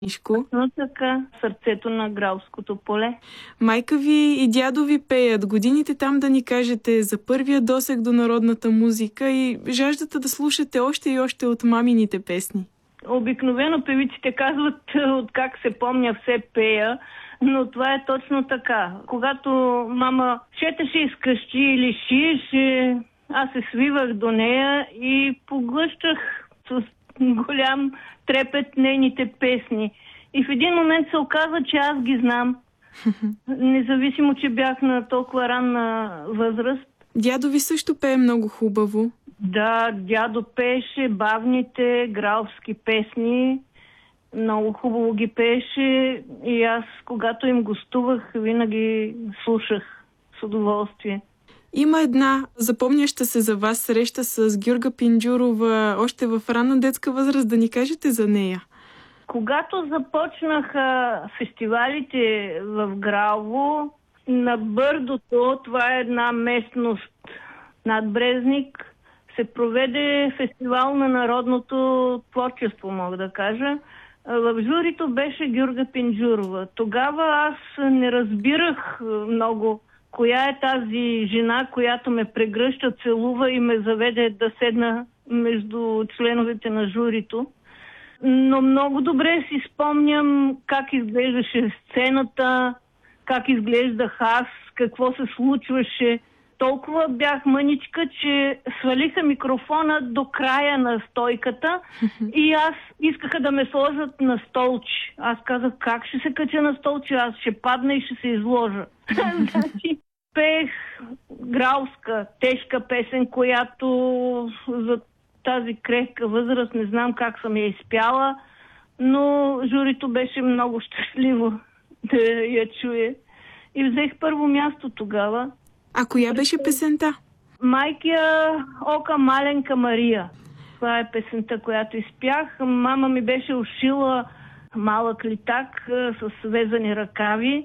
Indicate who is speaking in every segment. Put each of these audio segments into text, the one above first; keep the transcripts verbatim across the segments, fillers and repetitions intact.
Speaker 1: Мишко.
Speaker 2: Но така, сърцето на Гралското поле.
Speaker 1: Майка ви и дядо ви пеят. Годините там да ни кажете за първия досег до народната музика и жаждата да слушате още и още от мамините песни.
Speaker 2: Обикновено певиците казват, от как се помня все пея, но това е точно така. Когато мама четеше из къщи или шиеше, аз се свивах до нея и поглъщах с голям трепет нейните песни. И в един момент се оказа, че аз ги знам. Независимо, че бях на толкова ранна възраст.
Speaker 1: Дядо ви също пее много хубаво.
Speaker 2: Да, дядо пееше бавните гралски песни. Много хубаво ги пееше и аз, когато им гостувах, винаги слушах с удоволствие.
Speaker 1: Има една запомняща се за вас среща с Гюрга Пинджурова още в ранна детска възраст. Да ни кажете за нея.
Speaker 2: Когато започнаха фестивалите в Гралово, на Бърдото, това е една местност над Брезник, се проведе фестивал на народното творчество, мога да кажа. В журито беше Гюрга Пинджурова. Тогава аз не разбирах много коя е тази жена, която ме прегръща, целува и ме заведе да седна между членовете на журито. Но много добре си спомням как изглеждаше сцената, как изглеждах аз, какво се случваше. Толкова бях мъничка, че свалиха микрофона до края на стойката и аз искаха да ме сложат на столче. Аз казах, как ще се кача на столче, аз ще падна и ще се изложа. Значи пеех гралска, тежка песен, която за тази крехка възраст не знам как съм я изпяла, но журито беше много щастливо да я чуе. И взех първо място тогава.
Speaker 1: А коя беше песента?
Speaker 2: Майкия Ока маленка Мария. Това е песента, която изпях. Мама ми беше ушила малък литак с везани ръкави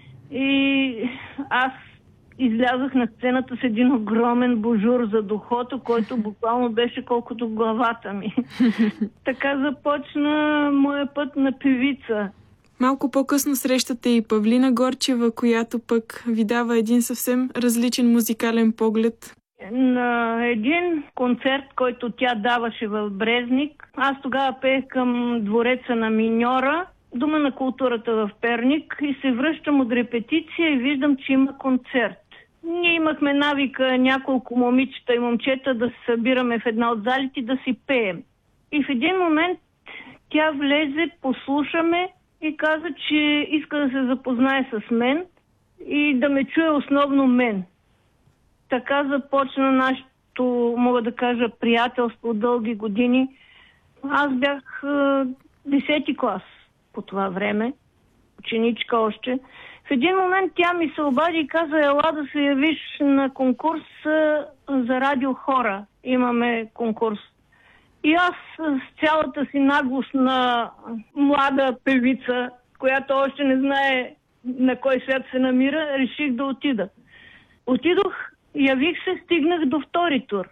Speaker 2: и аз излязах на сцената с един огромен божур за духото, който буквално беше колкото главата ми. Така започна моя път на певица.
Speaker 1: Малко по-късно срещате и Павлина Горчева, която пък ви дава един съвсем различен музикален поглед.
Speaker 2: На един концерт, който тя даваше в Брезник, аз тогава пеех към двореца на Миньора, Дома на културата в Перник, и се връщам от репетиция и виждам, че има концерт. Ние имахме навика няколко момичета и момчета да се събираме в една от залите да си пеем. И в един момент тя влезе, послушаме и каза, че иска да се запознае с мен и да ме чуе основно мен. Така започна нашето, мога да кажа, приятелство от дълги години. Аз бях е, десети клас по това време, ученичка още. В един момент тя ми се обади и каза, ела да се явиш на конкурс за радиохора. Имаме конкурс. И аз с цялата си наглост на млада певица, която още не знае на кой свят се намира, реших да отида. Отидох, явих се, стигнах до втори тур.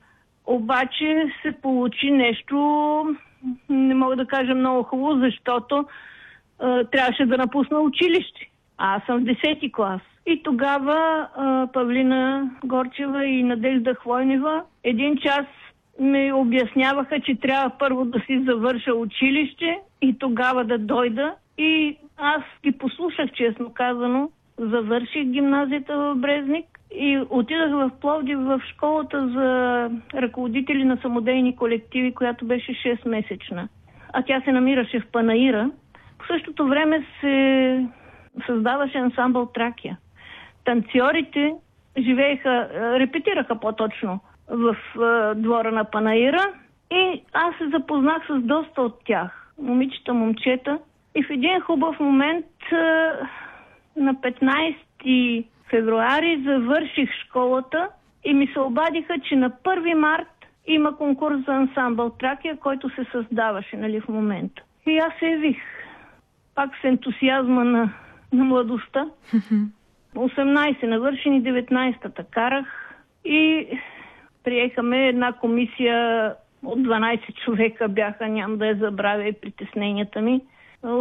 Speaker 2: Обаче се получи нещо, не мога да кажа много хубаво, защото е, трябваше да напусна училище. А аз съм в десети клас. И тогава е, Павлина Горчева и Надежда Хвойнева един час ми обясняваха, че трябва първо да си завърша училище и тогава да дойда. И аз ги послушах, честно казано. Завърших гимназията в Брезник и отидах в Пловдив в школата за ръководители на самодейни колективи, която беше шестмесечна. А тя се намираше в Панаира. В същото време се създаваше ансамбъл Тракия. Танцорите живееха, репетираха по-точно в е, двора на Панаира и аз се запознах с доста от тях. Момичета, момчета. И в един хубав момент е, на петнайсети февруари завърших школата и ми се обадиха, че на първи март има конкурс за ансамбъл Тракия, който се създаваше, нали, в момента. И аз се явих. Пак с ентусиазма на, на младостта. осемнайсет навършени, деветнайсета карах и приехаме една комисия от дванайсет човека бяха, няма да я забравя и притесненията ми.